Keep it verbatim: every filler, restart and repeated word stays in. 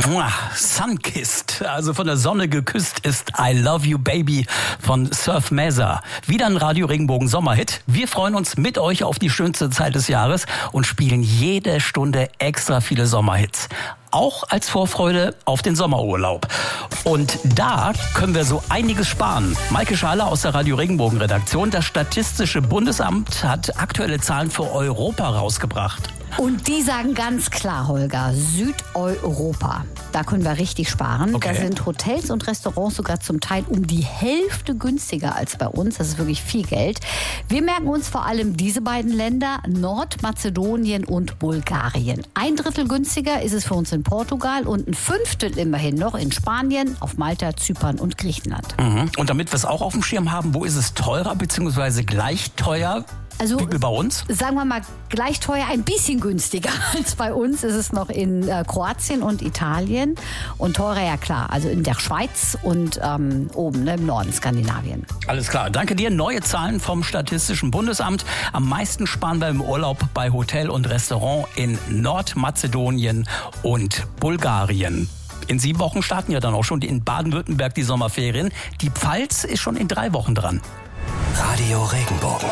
Sunkissed, also von der Sonne geküsst ist I Love You Baby von Surf Mesa. Wieder ein Radio Regenbogen Sommerhit. Wir freuen uns mit euch auf die schönste Zeit des Jahres und spielen jede Stunde extra viele Sommerhits. Auch als Vorfreude auf den Sommerurlaub. Und da können wir so einiges sparen. Maike Schaler aus der Radio Regenbogen Redaktion. Das Statistische Bundesamt hat aktuelle Zahlen für Europa rausgebracht. Und die sagen ganz klar, Holger, Südeuropa. Da können wir richtig sparen. Okay. Da sind Hotels und Restaurants sogar zum Teil um die Hälfte günstiger als bei uns. Das ist wirklich viel Geld. Wir merken uns vor allem diese beiden Länder, Nordmazedonien und Bulgarien. Ein Drittel günstiger ist es für uns in Portugal und ein Fünftel immerhin noch in Spanien, auf Malta, Zypern und Griechenland. Mhm. Und damit wir es auch auf dem Schirm haben, wo ist es teurer bzw. gleich teuer? Also, wie bei uns? Sagen wir mal, gleich teuer, ein bisschen günstiger als bei uns ist es noch in äh, Kroatien und Italien. Und teurer, ja klar, also in der Schweiz und ähm, oben ne, im Norden Skandinavien. Alles klar, danke dir. Neue Zahlen vom Statistischen Bundesamt. Am meisten sparen wir im Urlaub bei Hotel und Restaurant in Nordmazedonien und Bulgarien. In sieben Wochen starten ja dann auch schon in Baden-Württemberg die Sommerferien. Die Pfalz ist schon in drei Wochen dran. Radio Regenbogen.